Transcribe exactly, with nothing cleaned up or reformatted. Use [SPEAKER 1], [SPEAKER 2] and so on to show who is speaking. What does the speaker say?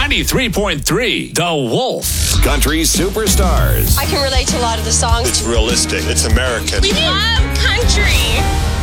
[SPEAKER 1] ninety-three point three, The Wolf.
[SPEAKER 2] Country superstars.
[SPEAKER 3] I can relate to a lot of the songs.
[SPEAKER 4] It's realistic. It's American.
[SPEAKER 5] We love country.